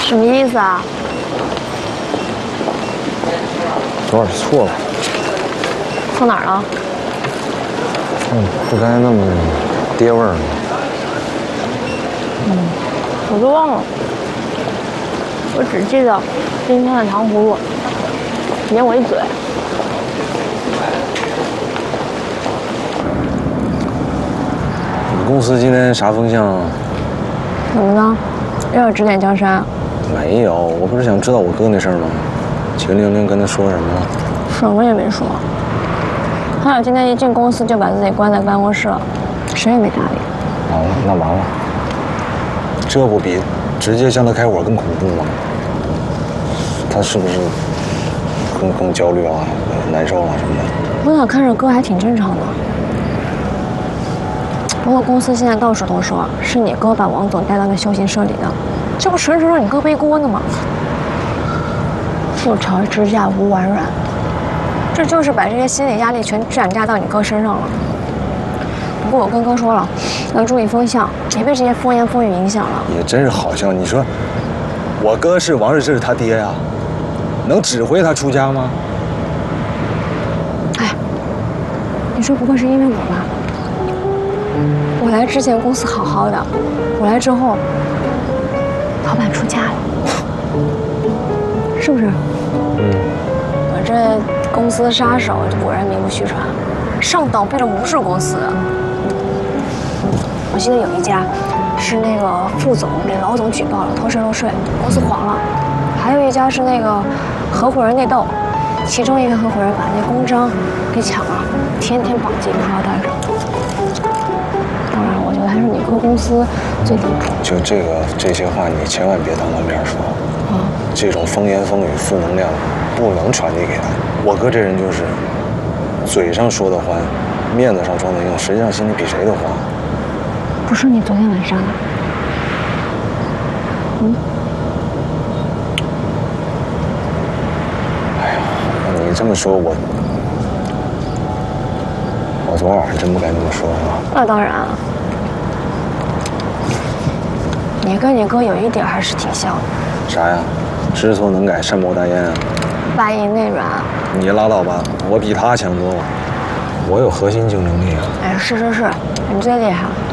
什么意思啊？ 有点错了。 错哪儿了？ 不该那么爹味儿吗？ 我都忘了。我只记得今天的糖葫芦撵我一嘴。 你公司今天啥风向啊？ 怎么了？又要指点江山？ 没有，我不是想知道我哥那事儿吗？秦玲玲跟他说什么了？ 什么也没说。还有今天一进公司就把自己关在办公室了，谁也没搭理。 完了，那完了，这不比直接向他开火更恐怖吗？他是不是更焦虑啊、难受啊什么的？ 我咋看着哥还挺正常的？不过公司现在到处都说是你哥把王总带到那修行社里的，这不纯属让你哥背锅呢吗？覆巢之下无完卵，这就是把这些心理压力全转嫁到你哥身上了。不过我跟哥说了，要注意风向，别被这些风言风语影响了。 也真是好笑，你说我哥是王日志他爹呀，能指挥他出家吗？ 哎，你说不会是因为我吧？我来之前公司好好的，我来之后，老板出家了，是不是？我这公司杀手果然名不虚传，上倒闭了无数公司。我记得有一家是那个副总给老总举报了偷税漏税，公司黄了；还有一家是那个合伙人内斗，其中一个合伙人把那公章给抢了，天天绑进裤腰带上。当然，我觉得还是你哥公司最离谱。 就这些话，你千万别当着面说。这种风言风语、负能量，不能传递给他。我哥这人就是，嘴上说的欢，面子上装的硬，实际上心里比谁都慌。 不是你昨天晚上的。 哎呀，你这么说，我昨晚上真不该那么说啊。 那当然啊。你跟你哥有一点还是挺像的。 啥呀？知错能改，善莫大焉啊。 外硬内软。 你拉倒吧，我比他强多了。我有核心竞争力啊。 哎，是，你最厉害了。